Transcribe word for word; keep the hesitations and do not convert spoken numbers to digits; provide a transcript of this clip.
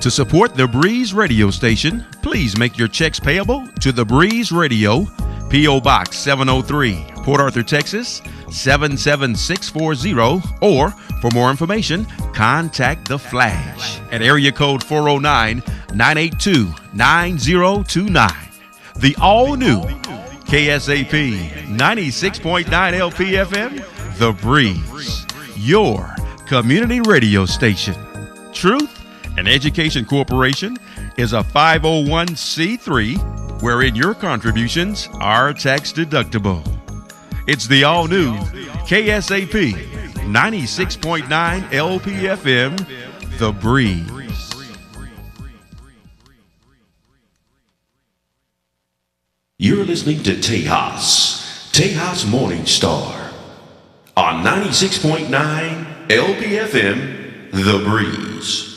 To support the Breeze radio station, please make your checks payable to the Breeze Radio, P O. Box seven oh three, Port Arthur, Texas seven seven six four zero, or for more information, contact The Flash at area code four oh nine, nine eight two, nine oh two nine. The all-new K S A P ninety-six point nine L P F M, The Breeze, your community radio station. Truth and Education Corporation is a five oh one c three wherein your contributions are tax deductible. It's the all-new K S A P ninety-six point nine L P F M, The Breeze. You're listening to Tejas, Tejas Morning Star, on ninety-six point nine L P F M, The Breeze.